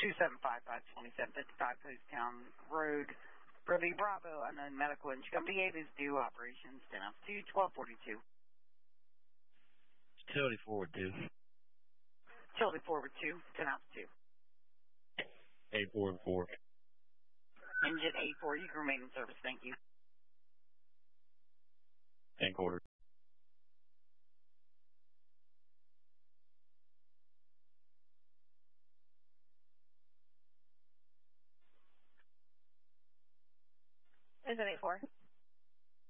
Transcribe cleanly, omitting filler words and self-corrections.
2755 Postown Road, Burley Bravo, unknown medical and company is due operations 10 off 2, 1242. Utility forward 2. Utility forward 2, 10 off 2. 8 forward 4. Engine 84, you can remain in service, thank you. Tank order. Engine 84.